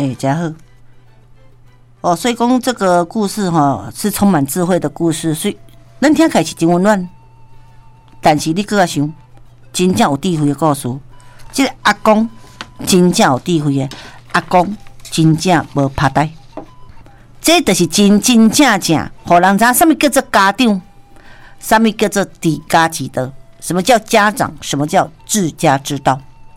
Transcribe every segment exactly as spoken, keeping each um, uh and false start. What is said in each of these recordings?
哎，真好。哦，所以讲这个故事哈、哦、是充满智慧的故事，所以咱听起来是真温暖。但是你搁较想，真正有智慧的故事，这个阿公真正有智慧的，阿公真正无拍呆。这就是真真正正，互人知什么叫做家长，什么叫做治家之道，什么叫家长，什么叫治家之道。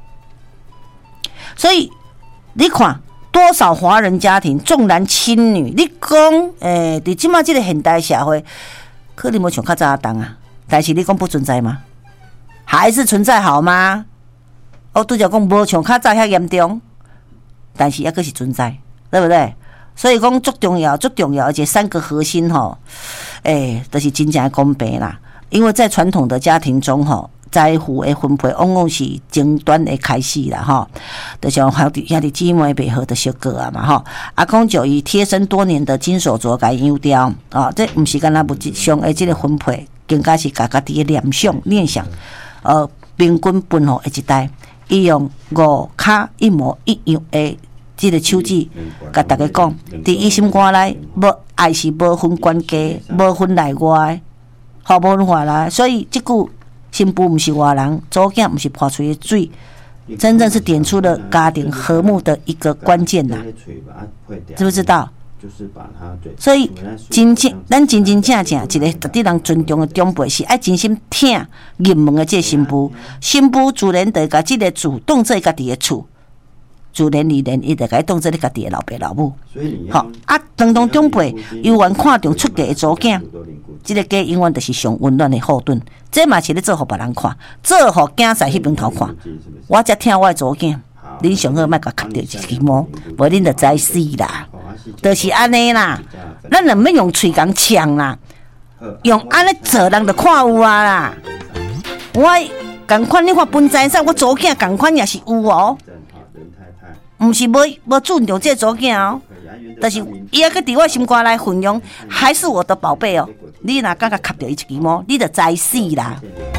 所以你看，多少华人家庭重男轻女，你讲，诶、欸，伫即马即个现代社会，可能无像较早阿当啊，但是你讲不存在吗？还是存在好吗？我拄则讲无像较早遐严重，但是抑阁是存在，对不对？所以讲足重要，足重要，而且三个核心吼，诶、欸，都、就是真正的公平啦。因为在传统的家庭中吼，财富的分配往往是争端的开始啦吼，就像兄弟兄弟姊妹配合的小哥啊嘛吼。阿公就以贴身多年的金手镯来养刁哦，这毋是干那物质上的这个分配，更加是家家己的念想念想，呃，平均分互的一代，伊用五卡一模一样的。这个手指，甲大家讲，伫伊心肝内，无爱是无分关家，无分内外，好无分外来。所以这句新妇毋是外人，祖囝毋是泼出的水，真正是点出了家庭和睦的一个关键呐。知不知道？所以真正咱真真正正一个值得人尊重的长辈，是爱真心听入门的这新妇，新妇自然就甲这个主动做家己的厝。自然而然，伊就该当做你家己的老爸老母。好啊，当当长辈永远看重出嫁的祖囝，这个家永远就是上温暖的后盾。这嘛是咧做互别人看，做互囝婿迄边头看。我才听我的祖囝，恁上好莫甲磕着一支毛，无恁就知死啦。就是安尼啦，咱就免用喙讲呛啦，用安尼做人就看有啊啦。我共款你看分财产，我祖囝共款也是有哦。毋是无无尊重这个祖囝哦，但是伊还阁伫我心肝内分享，还是我的宝贝哦。你若敢甲磕着伊一支毛，你就知死啦。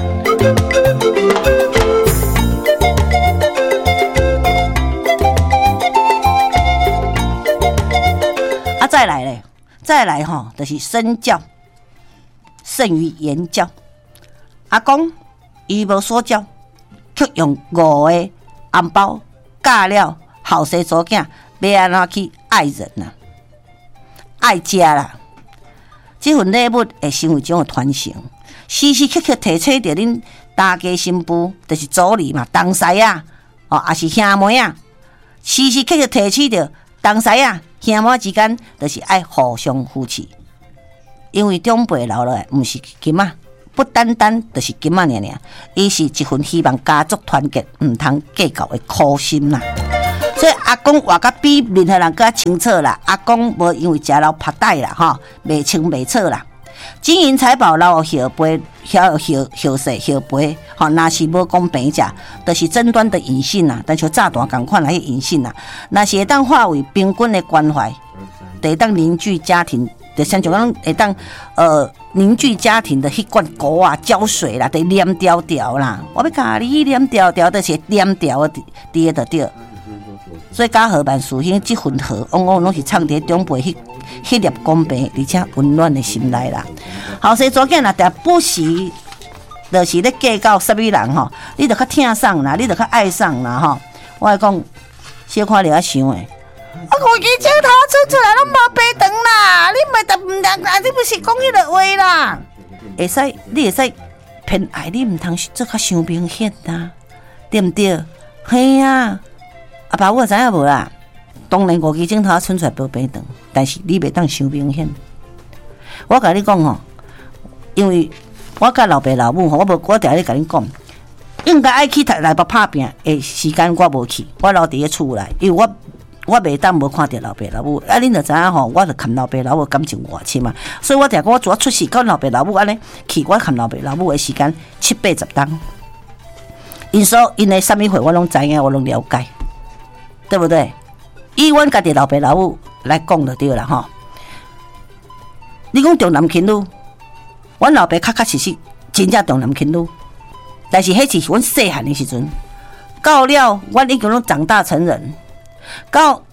啊，再来咧，再来吼，就是身教胜于言教。阿公伊无所教，却用五个红包教了。后生祖囝要安怎去爱人啊？爱家啦！这份礼物会成为一种传承，时时刻刻提醒着恁大家新妇，就是祖儿嘛，东婿啊，哦，也是兄妹啊，时时刻刻提醒着东婿啊、兄妹之间，就是爱互相扶持。因为长辈留落来，毋是金仔，不单单就是金仔尔尔，伊是一份希望家族团结，毋通计较的苦心啦。所以阿公话甲比任何人更清楚啦，阿公无因为食老拍带啦，吼，袂清袂错啦。金银财宝老有后辈，晓有后后世后辈，吼，若是无公平者，就是争端的隐性啦。但像炸弹共款来个隐性啦，若是会当化为平均的关怀，就会当凝聚家庭，就像像讲会当呃凝聚家庭的迄罐膏啊、胶水啦，得黏条条啦。我要教你黏条条，就是黏条的滴的对。所以家和万事兴，这份和往往拢是藏伫长辈迄迄粒公平而且温暖的心内啦。后生祖囝若定不时，就是咧计较什么人吼，你着较疼送啦，你着较爱送啦吼。我来讲，小看了想诶，啊，我已经头出出来拢无白长啦，你咪得毋得啊？你不是讲迄个话啦？会使，你会使偏爱你，毋通做较伤明显啦，对毋对？嘿啊！阿爸，我知影无啦。当然，五支镜头伸出来无平等，但是你袂当伤明显。我甲你讲吼，因为我甲老爸老母吼，我无我定咧甲你讲，应该爱去台北拍拼的时间我无去，我留伫个厝内，因为我我袂当无看到老爸老母。啊，恁就知影吼，我就看老爸老母感情偌深嘛，所以我定讲我做出世，到老爸老母安尼去，我看老爸老母的时间七八十档。因所因的什么货我拢知影，我拢了解。对不对？以阮家己老爸老母来讲就对啦吼。你讲重男轻女，阮老爸确确实实真正重男轻女，但是迄是阮细汉的时阵，到了阮已经拢长大成人，到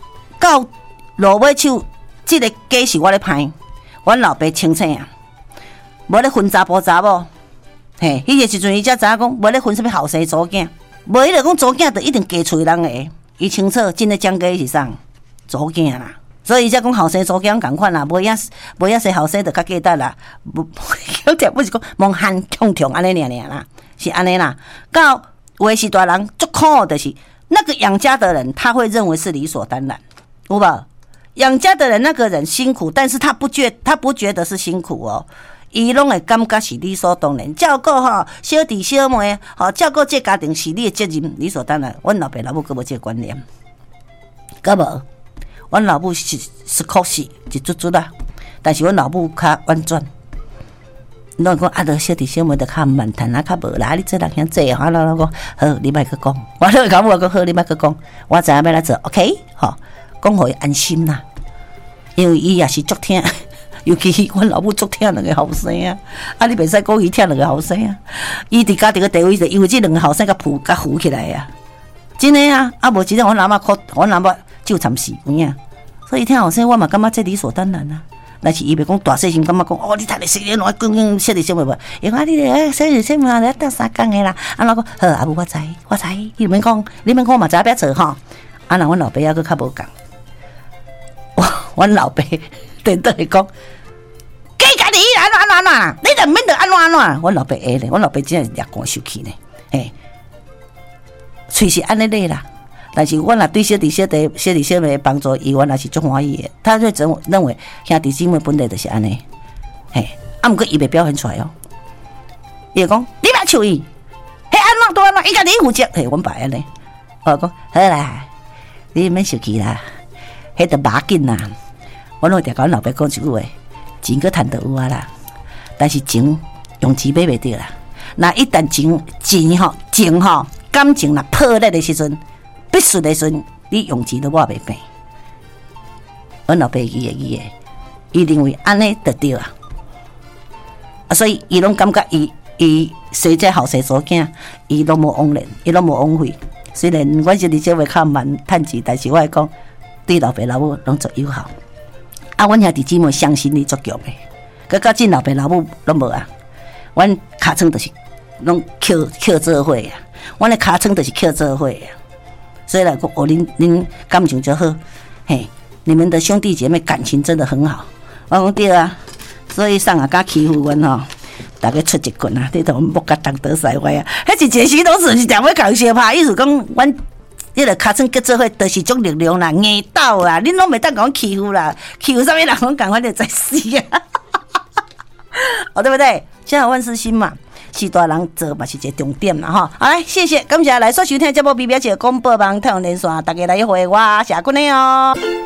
到落尾手，这个家是我咧拍，阮老爸清醒啊，无咧分查甫查某。嘿，迄个时阵伊才知影讲，无咧分什么后生祖囝，无迄个讲祖囝就一定加厝人个，伊清楚真诶蒋家是啥祖囝啦。所以伊才讲后生祖囝共款啦，无遐无遐生后生就较简单啦。无，有条不是讲蒙汉痛痛安尼尔尔啦，是安尼啦。到有时大人足苦，就是那个养家的人，他会认为是理所当然，有无？养家的人那个人辛苦，但是他不觉他不觉得是辛苦哦。伊拢会感觉是理所当然，照顾吼小弟小妹，吼照顾这家庭是你的责任，理所当然。阮老爸老母佫无这个观念，佫无。阮老母是是确实是足足啦，但是阮老母较婉转。拢讲啊，着小弟小妹着较慢谈啊，较无啦。你这人遐济，我老老讲好，你莫去讲。我老甲我讲好，你莫去讲。我知影要来做 ，OK， 吼，讲互伊安心啦。因为伊也是足听。尤其阮老母足疼两个后生啊，啊你袂使讲伊疼两个后生啊，伊伫家己个地位就因为这两个后生甲扶甲扶起来啊，真诶啊，啊无真正阮阿嬷哭，阮阿嬷就惨死有影，所以疼后生我嘛感觉这理所当然啊。但是伊袂讲大细心，感觉讲哦，你读咧细年，我讲讲小弟小妹无，伊讲你咧小弟小妹啊，咧斗三工诶啦，啊老讲好阿母我知我知，你免讲，你免讲我嘛知影要做吼，啊那阮老爸还佫较无共，阮老爸等倒来讲。家己安怎安怎安怎，你就免得安怎安怎。阮老爸会咧，阮老爸真系热肝受气呢，嘿，喙是安尼咧啦。但是阮若对小弟小弟小弟小妹的帮助，伊原来是足欢喜的。他就认认为兄弟姊妹本来就是安尼，嘿，啊，毋过伊袂表现出来哦。伊会讲你莫笑伊，迄安怎都安怎，伊家己负责。嘿，阮爸安尼，我讲好啦，你免受气啦，迄着马紧啦。阮拢定甲阮老爸讲一句话。钱佫趁得有啊啦，但是情用钱买袂着啦。那一旦情钱吼情吼感情若破裂的时阵，必须的时阵，你用钱都抹袂平。阮老爸记会记诶，伊认为安尼就对啊，啊，所以伊拢感觉伊伊生这后生祖囝，伊拢无枉然，伊拢无枉费。虽然阮是伫这位较慢趁钱，但是我会讲对老爸老母拢足友好。啊，阮兄弟姊妹相信你足强诶，佮到真老爸老母拢无啊。阮尻川就是拢捡捡做伙啊，阮的尻川就是捡做伙啊。所以来讲，哦，恁恁感情就好，嘿，你们的兄弟姐妹感情真的很好。我讲对啊，所以上啊敢欺负阮吼，大家出一棍啊，你同阮木甲当得使坏啊。迄是一时都是是踮咧共相拍，意思讲阮。你个尻川结做伙，就是种力量啦，硬斗啦，恁拢袂当甲阮欺负啦，欺负啥物人，阮共款就在死啊！哦，对不对？家有万事兴嘛，是大人做嘛是一个重点啦，吼。好来，谢谢，感谢来所收听节目，比表姐公播网太阳连线，大家来回我下棍的哦。